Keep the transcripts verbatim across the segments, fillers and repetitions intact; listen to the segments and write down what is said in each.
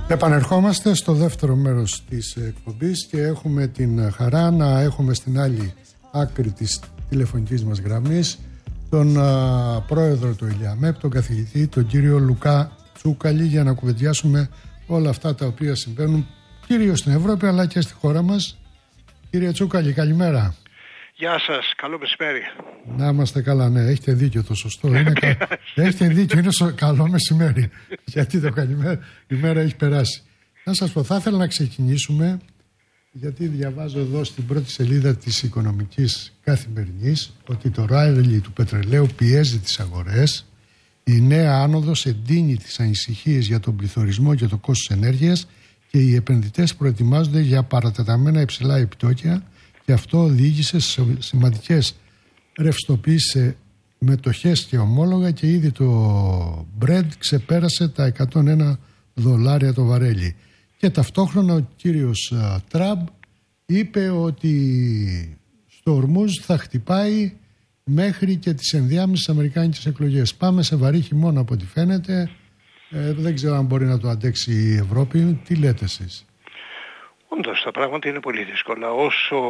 Επανερχόμαστε στο δεύτερο μέρος της εκπομπής και έχουμε την χαρά να έχουμε στην άλλη άκρη της τηλεφωνικής μας γραμμής τον α, πρόεδρο του ΕΛΙΑΜΕΠ, τον καθηγητή, τον κύριο Λουκά Τσούκαλη, για να κουβεντιάσουμε όλα αυτά τα οποία συμβαίνουν κυρίως στην Ευρώπη αλλά και στη χώρα μας. Κύριε Τσούκαλη, καλημέρα. Γεια σας, καλό μεσημέρι. Να είμαστε καλά, ναι, έχετε δίκιο, το σωστό είναι. κα... Έχετε δίκιο, είναι σο... καλό μεσημέρι. Γιατί το καλημέρα, η μέρα έχει περάσει. Να σας πω, θα ήθελα να ξεκινήσουμε, γιατί διαβάζω εδώ στην πρώτη σελίδα της Οικονομικής Καθημερινής ότι το ράλι του πετρελαίου πιέζει τις αγορές. Η νέα άνοδος εντείνει τις ανησυχίες για τον πληθωρισμό και το κόστος ενέργειας και οι επενδυτές προετοιμάζονται για παρατεταμένα υψηλά επιτόκια. Και αυτό οδήγησε σε σημαντικές ρευστοποιήσεις σε μετοχές και ομόλογα και ήδη το Brent ξεπέρασε τα εκατόν ένα δολάρια το βαρέλι. Και ταυτόχρονα ο κύριος Τραμπ είπε ότι στο Ορμούζ θα χτυπάει μέχρι και τις ενδιάμεσες αμερικάνικες εκλογές. Πάμε σε βαρύ χειμώνα από ό,τι φαίνεται. Ε, δεν ξέρω αν μπορεί να το αντέξει η Ευρώπη. Τι λέτε εσείς? Όντως τα πράγματα είναι πολύ δύσκολα. Όσο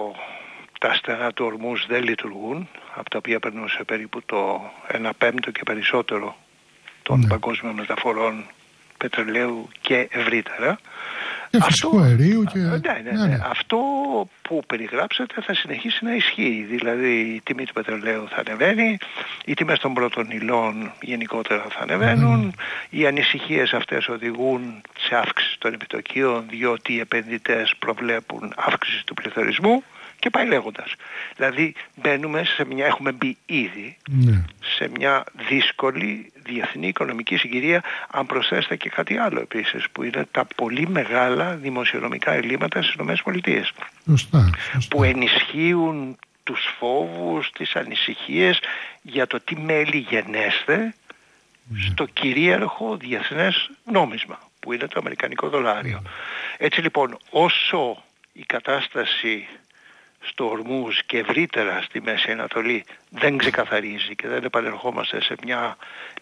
τα στενά του Ορμούζ δεν λειτουργούν, από τα οποία περνούσε περίπου το ένα πέμπτο και περισσότερο των ναι. παγκόσμιων μεταφορών πετρελαίου και ευρύτερα. Και φυσικού αερίου και... Ναι, ναι, ναι. ναι. Αυτό που περιγράψατε θα συνεχίσει να ισχύει. Δηλαδή η τιμή του πετρελαίου θα ανεβαίνει, οι τιμές των πρώτων υλών γενικότερα θα ανεβαίνουν, mm. οι ανησυχίες αυτές οδηγούν σε αύξηση των επιτοκίων, διότι οι επενδυτές προβλέπουν αύξηση του πληθωρισμού και πάει λέγοντας. Δηλαδή μπαίνουμε σε μια, έχουμε μπει ήδη mm. σε μια δύσκολη διεθνή οικονομική συγκυρία, αν προσθέσετε και κάτι άλλο επίσης, που είναι τα πολύ μεγάλα δημοσιονομικά ελλείμματα στις ΗΠΑ. Σωστά, σωστά. Που ενισχύουν τους φόβους, τις ανησυχίες για το τι μέλη γενέστε mm. στο κυρίαρχο διεθνές νόμισμα, που είναι το αμερικανικό δολάριο. Mm. Έτσι λοιπόν, όσο η κατάσταση στο Ορμούζ και ευρύτερα στη Μέση Ανατολή δεν ξεκαθαρίζει και δεν επανερχόμαστε σε μια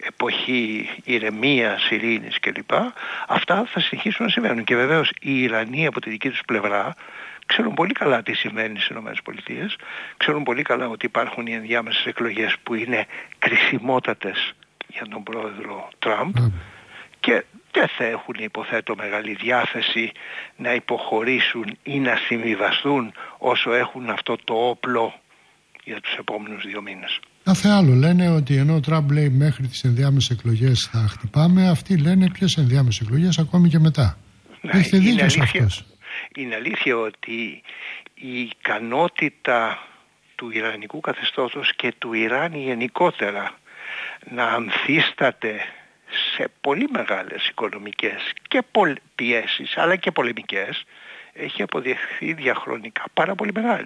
εποχή ηρεμίας, ειρήνης κλπ, αυτά θα συνεχίσουν να συμβαίνουν. Και βεβαίως οι Ιρανοί από τη δική τους πλευρά ξέρουν πολύ καλά τι συμβαίνει στις ΗΠΑ, ξέρουν πολύ καλά ότι υπάρχουν οι ενδιάμεσες εκλογές που είναι κρισιμότατες για τον πρόεδρο Τραμπ mm. και δεν θα έχουν, υποθέτω, μεγάλη διάθεση να υποχωρήσουν ή να συμβιβαστούν όσο έχουν αυτό το όπλο για τους επόμενους δύο μήνες. Κάθε άλλο λένε ότι ενώ ο Τραμπ λέει μέχρι τις ενδιάμεσες εκλογές θα χτυπάμε, αυτοί λένε ποιες ενδιάμεσες εκλογές ακόμη και μετά. Ναι, έχετε δίκιο σε αυτός. Είναι αλήθεια ότι η ικανότητα του Ιρανικού καθεστώτος και του Ιράν γενικότερα να ανθίσταται σε πολύ μεγάλες οικονομικές και πιέσεις αλλά και πολεμικές έχει αποδειχθεί διαχρονικά πάρα πολύ μεγάλη.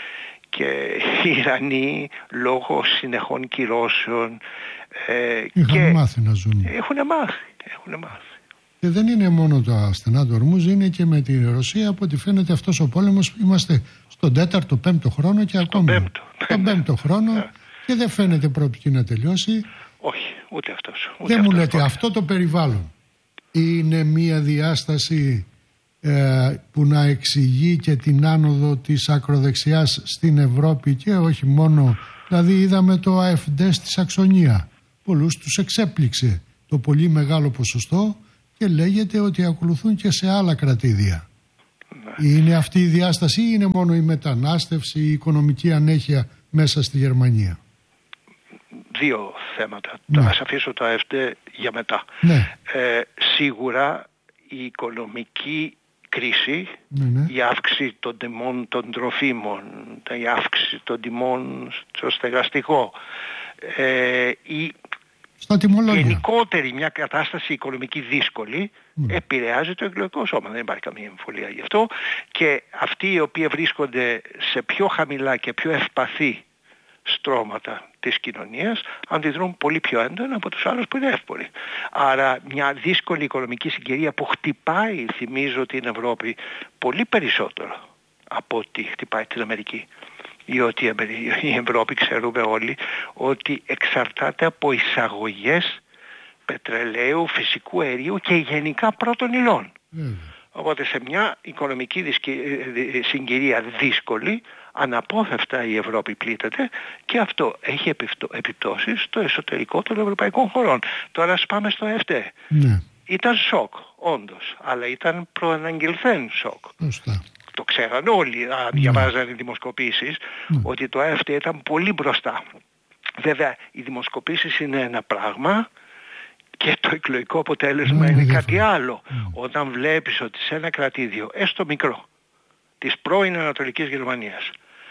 Και οι Ιρανοί λόγω συνεχών κυρώσεων ε, είχαν και μάθει να ζουν. Έχουν μάθει, έχουν μάθει. Και δεν είναι μόνο τα στενά του Ορμούζ, είναι και με τη Ρωσία. Από ό,τι φαίνεται αυτός ο πόλεμος είμαστε στον τέταρτο, πέμπτο χρόνο και ακόμη πέμπτο. Τον πέμπτο χρόνο και δεν φαίνεται προοπτική να τελειώσει. Όχι, ούτε αυτός. Ούτε δεν αυτός μου λέτε όχι. Αυτό το περιβάλλον είναι μια διάσταση ε, που να εξηγεί και την άνοδο της ακροδεξιάς στην Ευρώπη και όχι μόνο. Δηλαδή είδαμε το ΑΕΦΝΤΕ στη Σαξονία. Πολλούς τους εξέπληξε το πολύ μεγάλο ποσοστό και λέγεται ότι ακολουθούν και σε άλλα κρατήδια. Ναι. Είναι αυτή η διάσταση ή είναι μόνο η μετανάστευση, η οικονομική ανέχεια μέσα στη Γερμανία? Δύο θέματα. Ναι. Θα σας αφήσω το ΑΕΦΤΕ για μετά. Ναι. Ε, σίγουρα η οικονομική κρίση, ναι, ναι. η αύξηση των τιμών των τροφίμων, η αύξηση των τιμών στο στεγαστικό, ε, η γενικότερη μια κατάσταση οικονομική δύσκολη mm. επηρεάζει το εκλογικό σώμα. Δεν υπάρχει καμία εμφολία γι' αυτό. Και αυτοί οι οποίοι βρίσκονται σε πιο χαμηλά και πιο ευπαθή στρώματα της κοινωνίας αντιδρούν πολύ πιο έντονα από τους άλλους που είναι εύποροι. Άρα μια δύσκολη οικονομική συγκυρία που χτυπάει, θυμίζω, την Ευρώπη πολύ περισσότερο από ότι χτυπάει την Αμερική. Διότι η Ευρώπη, ξέρουμε όλοι, ότι εξαρτάται από εισαγωγές πετρελαίου, φυσικού αερίου και γενικά πρώτων υλών. Mm. Οπότε σε μια οικονομική συγκυρία δύσκολη, αναπόφευκτα η Ευρώπη πλήττεται και αυτό έχει επιπτώσεις στο εσωτερικό των ευρωπαϊκών χωρών. Τώρα ας πάμε στο ΕΦΤΕ. Mm. Ήταν σοκ, όντως, αλλά ήταν προαναγγελθέν σοκ. Mm. Το ξέραν όλοι, αν mm. διαβάζαν οι δημοσκοπήσεις, mm. ότι το ΕΦΤΕ ήταν πολύ μπροστά. Βέβαια, οι δημοσκοπήσεις είναι ένα πράγμα και το εκλογικό αποτέλεσμα mm. είναι κάτι άλλο. Mm. Όταν βλέπεις ότι σε ένα κρατήδιο, έστω μικρό, της πρώην Ανατολικής Γερμανίας,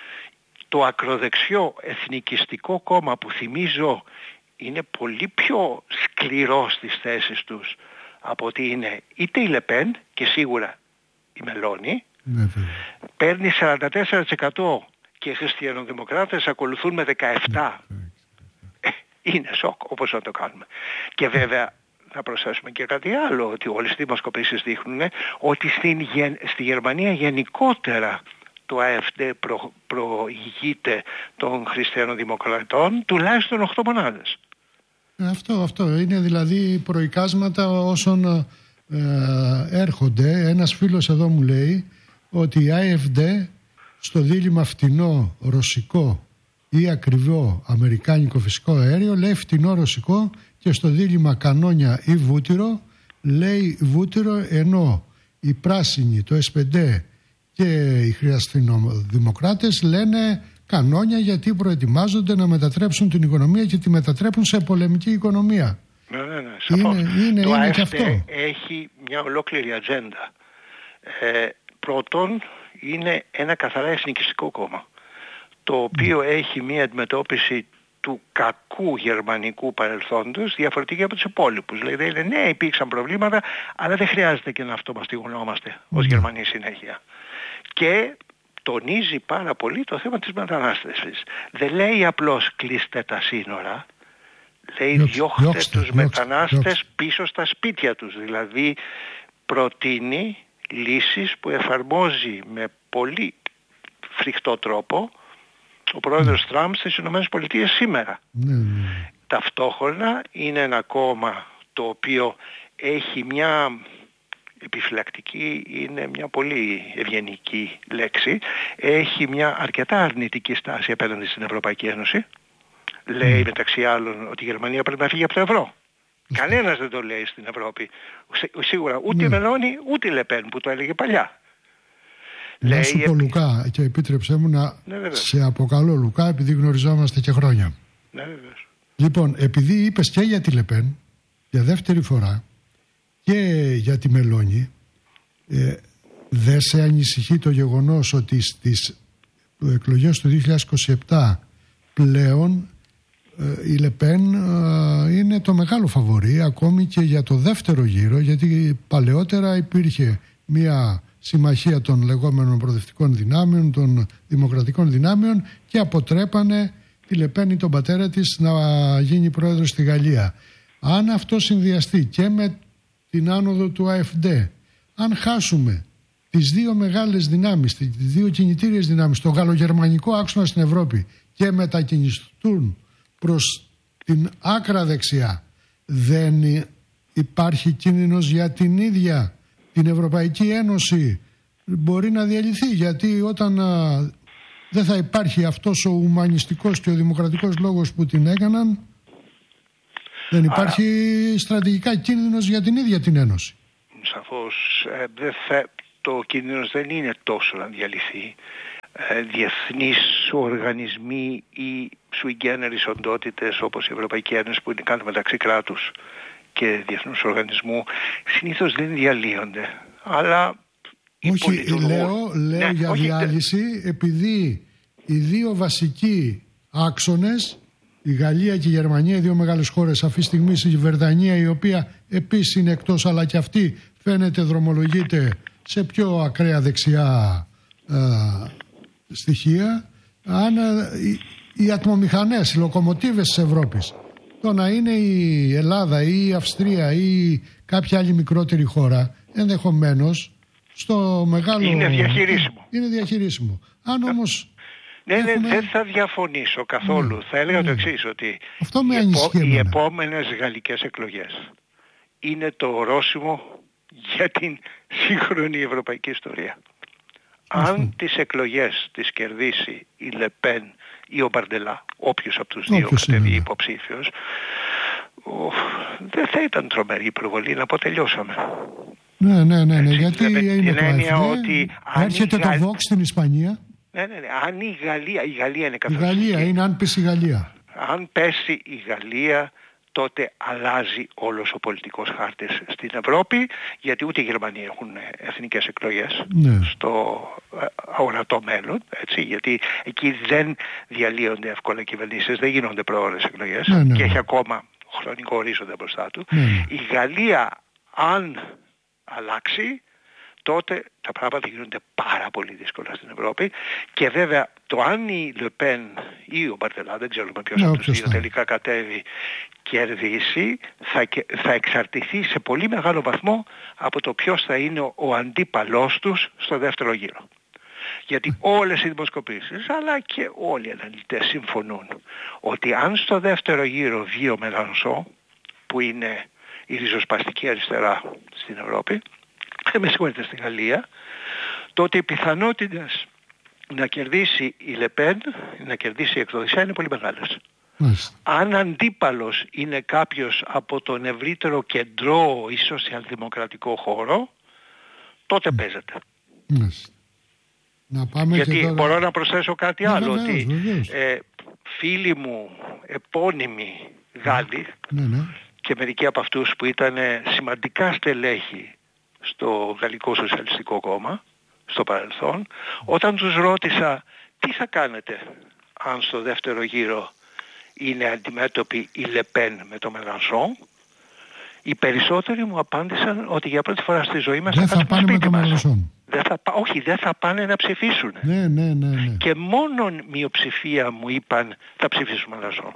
το ακροδεξιό εθνικιστικό κόμμα που θυμίζω είναι πολύ πιο σκληρό στις θέσεις τους από ότι είναι είτε η Λεπέν και σίγουρα η Μελώνη, mm. παίρνει σαράντα τέσσερα τοις εκατό και οι χριστιανοδημοκράτες ακολουθούν με δεκαεπτά τοις εκατό. Ε, είναι σοκ όπως να το κάνουμε. Και βέβαια να προσθέσουμε και κάτι άλλο, ότι όλες οι δημοσκοπήσεις δείχνουν ότι στην, στη Γερμανία γενικότερα το ΑΕΦΔ προ, προηγείται των χριστιανοδημοκρατών τουλάχιστον οκτώ μονάδες. Αυτό, αυτό είναι δηλαδή προεικάσματα όσων ε, έρχονται. Ένας φίλος εδώ μου λέει ότι η ΑΕΦΔ στο δίλημμα φτηνό ρωσικό ή ακριβό αμερικάνικο φυσικό αέριο λέει φτηνό ρωσικό και στο δίλημμα κανόνια ή βούτυρο λέει βούτυρο, ενώ οι πράσινοι, το ες πι ντι και οι χριστιανοδημοκράτες λένε κανόνια γιατί προετοιμάζονται να μετατρέψουν την οικονομία και τη μετατρέπουν σε πολεμική οικονομία. Ναι, ναι, ναι, σαφώς. Είναι, είναι, το είναι ΑΕΦΔ και αυτό. Έχει μια ολόκληρη ατζέντα. Ε, πρώτον, είναι ένα καθαρά εθνικιστικό κόμμα, το οποίο mm. έχει μια αντιμετώπιση του κακού γερμανικού παρελθόντος διαφορετική από τους υπόλοιπους. Δηλαδή λένε ναι, υπήρξαν προβλήματα, αλλά δεν χρειάζεται και να αυτομαστιγωνόμαστε mm. ως Γερμανοί συνέχεια. Και τονίζει πάρα πολύ το θέμα της μετανάστευσης. Δεν λέει απλώς κλείστε τα σύνορα, λέει διώχτε, διώξτε τους διώξτε, μετανάστες διώξτε. πίσω στα σπίτια τους. Δηλαδή προτείνει λύσεις που εφαρμόζει με πολύ φρικτό τρόπο ο πρόεδρος mm. Τραμπ στις ΗΠΑ σήμερα. Mm. Ταυτόχρονα είναι ένα κόμμα το οποίο έχει μια επιφυλακτική, είναι μια πολύ ευγενική λέξη, έχει μια αρκετά αρνητική στάση απέναντι στην Ευρωπαϊκή Ένωση. Mm. Λέει μεταξύ άλλων ότι η Γερμανία πρέπει να φύγει από το ευρώ. Mm. Κανένας δεν το λέει στην Ευρώπη. Σίγουρα ούτε mm. η Μελώνη ούτε η Λεπέν που το έλεγε παλιά. Να σου πω Λουκά, και επίτρεψέ μου να ναι, σε αποκαλώ Λουκά επειδή γνωριζόμαστε και χρόνια. Ναι, βεβαίως. Λοιπόν, επειδή είπες και για τη Λεπέν για δεύτερη φορά και για τη Μελώνη, ε, δεν σε ανησυχεί το γεγονός ότι στις εκλογές του δύο χιλιάδες είκοσι επτά πλέον ε, η Λεπέν ε, είναι το μεγάλο φαβορί ακόμη και για το δεύτερο γύρο, γιατί παλαιότερα υπήρχε μια συμμαχία των λεγόμενων προοδευτικών δυνάμεων, των δημοκρατικών δυνάμεων και αποτρέπανε τη Λεπέν ή τον πατέρα της να γίνει πρόεδρος στη Γαλλία. Αν αυτό συνδυαστεί και με την άνοδο του ΑΕΦΔ, αν χάσουμε τις δύο μεγάλες δυνάμεις, τις δύο κινητήριες δυνάμεις, το γαλλογερμανικό άξονα στην Ευρώπη και μετακινηθούν προς την άκρα δεξιά, δεν υπάρχει κίνδυνος για την ίδια την Ευρωπαϊκή Ένωση μπορεί να διαλυθεί, γιατί όταν α, δεν θα υπάρχει αυτός ο ουμανιστικός και ο δημοκρατικός λόγος που την έκαναν, δεν υπάρχει Άρα, στρατηγικά κίνδυνος για την ίδια την Ένωση. Σαφώς ε, δεν θα, το κίνδυνος δεν είναι τόσο να διαλυθεί. Ε, διεθνείς οργανισμοί ή sui generis οντότητες όπως η Ευρωπαϊκή Ένωση που είναι κάτω μεταξύ κράτους και διεθνούς οργανισμού συνήθως δεν διαλύονται, αλλά όχι, λέω, λέω ναι, για όχι, διάλυση δε... επειδή οι δύο βασικοί άξονες, η Γαλλία και η Γερμανία, οι δύο μεγάλες χώρες αυτή τη στιγμή, η Βρετανία η οποία επίσης είναι εκτός αλλά και αυτή φαίνεται δρομολογείται σε πιο ακραία δεξιά α, στοιχεία, αν οι, οι ατμομηχανές, οι λοκομοτίβες της Ευρώπης, το να είναι η Ελλάδα ή η Αυστρία ή κάποια άλλη μικρότερη χώρα, ενδεχομένως στο μεγάλο... Είναι διαχειρίσιμο. Είναι διαχειρίσιμο. Αν όμως Ναι, ναι, έχουμε... δεν θα διαφωνήσω καθόλου. Ναι, θα έλεγα ναι. το εξής, ότι αυτό με οι, επό... οι εμένα. επόμενες γαλλικές εκλογές είναι το ορόσημο για την σύγχρονη ευρωπαϊκή ιστορία. Αυτό. Αν τις εκλογές τις κερδίσει η Λεπέν ή ο Μπαρντελά, όποιος από τους δύο κατεβεί υποψήφιος, δεν θα ήταν τρομερή υπερβολή να πω τελειώσαμε. Ναι, ναι, ναι, ναι. Έτσι, γιατί είναι το έννοια ΑΕΦΔ, ότι έρχεται το Γαλλ... Vox στην Ισπανία. Ναι, ναι, ναι. Αν η Γαλλία, η Γαλλία είναι Η καθοριστική. Γαλλία είναι, αν πέσει η Γαλλία. Αν πέσει η Γαλλία, τότε αλλάζει όλος ο πολιτικός χάρτης στην Ευρώπη, γιατί ούτε οι Γερμανοί έχουν εθνικές εκλογές ναι. στο ορατό μέλλον, έτσι, γιατί εκεί δεν διαλύονται εύκολα κυβερνήσεις, δεν γίνονται προώρες εκλογές ναι, ναι, και ναι. έχει ακόμα χρονικό ορίζοντα μπροστά του. Ναι, ναι. Η Γαλλία, αν αλλάξει, τότε τα πράγματα γίνονται πάρα πολύ δύσκολα στην Ευρώπη και βέβαια το αν η Λεπέν ή ο Μπαρτελά, δεν ξέρουμε ποιος ναι, από τους δύο θα. τελικά κατέβει, κερδίσει, θα, θα εξαρτηθεί σε πολύ μεγάλο βαθμό από το ποιος θα είναι ο, ο αντίπαλός τους στο δεύτερο γύρο. Γιατί όλες οι δημοσκοπήσεις αλλά και όλοι οι αναλυτές συμφωνούν ότι αν στο δεύτερο γύρο βγει ο Μελανσό, που είναι η ριζοσπαστική αριστερά στην Ευρώπη, με συγχωρείτε στη Γαλλία, τότε οι πιθανότητες να κερδίσει η Λεπέν, να κερδίσει η εκδοσία είναι πολύ μεγάλες. Μάλιστα. Αν αντίπαλος είναι κάποιος από τον ευρύτερο κεντρό ή σοσιαλδημοκρατικό χώρο, τότε mm. παίζεται. Μάλιστα. Να πάμε γιατί και τώρα... μπορώ να προσθέσω κάτι ναι, άλλο, βεβαίως, ότι βεβαίως. Ε, φίλοι μου επώνυμοι Γάλλοι ναι, ναι. και μερικοί από αυτούς που ήταν σημαντικά στελέχη στο Γαλλικό Σοσιαλιστικό Κόμμα στο παρελθόν, όταν τους ρώτησα τι θα κάνετε αν στο δεύτερο γύρο είναι αντιμέτωποι η Λεπέν με το Μελανσόν, οι περισσότεροι μου απάντησαν ότι για πρώτη φορά στη ζωή μας δεν θα, θα πάνε με το Μελανσόν. Δεν θα, όχι, δεν θα πάνε να ψηφίσουν. Ναι, ναι, ναι, ναι. Και μόνον μειοψηφία μου είπαν θα ψηφίσουν Μελανσόν.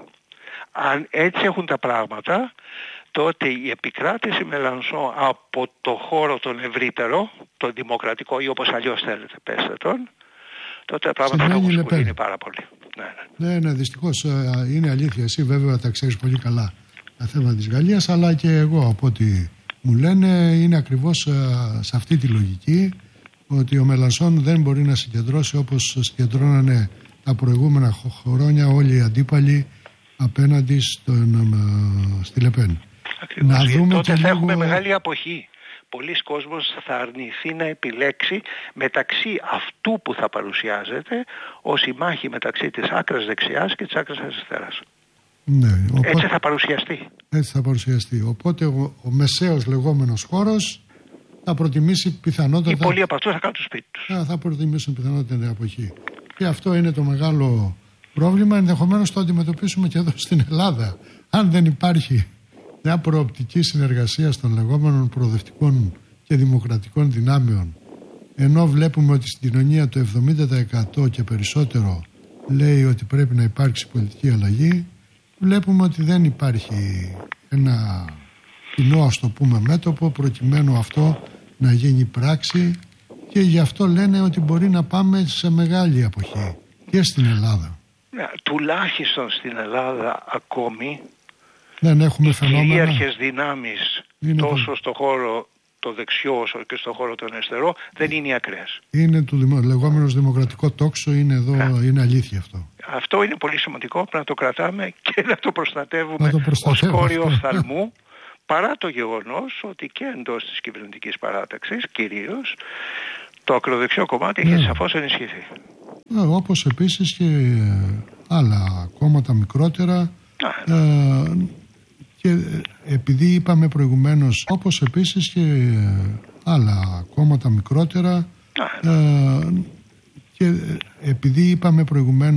Αν έτσι έχουν τα πράγματα, τότε η επικράτηση Μελανσόν από το χώρο τον ευρύτερο, τον δημοκρατικό ή όπως αλλιώς θέλετε πέστε τον, τότε τα πράγματα θα έχουν σκουρίνει πάρα πολύ. Ναι, ναι, ναι, ναι, δυστυχώς είναι αλήθεια. Εσύ βέβαια τα ξέρεις πολύ καλά τα θέματα της Γαλλίας, αλλά και εγώ από ό,τι μου λένε είναι ακριβώς σε αυτή τη λογική, ότι ο Μελανσόν δεν μπορεί να συγκεντρώσει όπως συγκεντρώνανε τα προηγούμενα χρόνια όλοι οι αντίπαλοι απέναντι στον, στη Λεπέν. Ακριβώς. Να δούμε τότε θα λίγο... έχουμε μεγάλη αποχή. Πολλοί κόσμος θα αρνηθεί να επιλέξει μεταξύ αυτού που θα παρουσιάζεται ως η μάχη μεταξύ της άκρας δεξιάς και της άκρας αριστεράς. Ναι, οπότε... Έτσι θα παρουσιαστεί. Έτσι θα παρουσιαστεί. Οπότε ο, ο μεσαίος λεγόμενος χώρος θα προτιμήσει πιθανότατα... Οι πολλοί από αυτούς θα κάνουν το σπίτι τους. Θα, θα προτιμήσουν πιθανότατα την αποχή. Και αυτό είναι το μεγάλο πρόβλημα. Ενδεχομένως το αντιμετωπίσουμε και εδώ στην Ελλάδα. Αν δεν υπάρχει μια προοπτική συνεργασία των λεγόμενων προοδευτικών και δημοκρατικών δυνάμεων, ενώ βλέπουμε ότι στην κοινωνία το εβδομήντα τοις εκατό και περισσότερο λέει ότι πρέπει να υπάρξει πολιτική αλλαγή, βλέπουμε ότι δεν υπάρχει ένα κοινό, ας το πούμε, μέτωπο προκειμένου αυτό να γίνει πράξη, και γι' αυτό λένε ότι μπορεί να πάμε σε μεγάλη αποχή και στην Ελλάδα. Ναι, τουλάχιστον στην Ελλάδα ακόμη δεν έχουμε φαινόμενα. Οι κυρίαρχες δυνάμεις είναι τόσο το... στο χώρο το δεξιό όσο και στο χώρο τον αριστερό δεν είναι οι ακραίες. Είναι το δημο... λεγόμενο δημοκρατικό τόξο, είναι εδώ, yeah. είναι αλήθεια αυτό. Αυτό είναι πολύ σημαντικό, πρέπει να το κρατάμε και να το προστατεύουμε ως κόριο οφθαλμού, παρά το γεγονός ότι και εντός της κυβερνητικής παράταξης κυρίως το ακροδεξιό κομμάτι yeah. έχει σαφώς ενισχυθεί. Yeah, όπως επίσης και άλλα κόμματα μικρότερα. Yeah. Ε, και επειδή είπαμε προηγουμένως, όπως επίσης και άλλα κόμματα μικρότερα, yeah. ε, και επειδή είπαμε προηγουμένως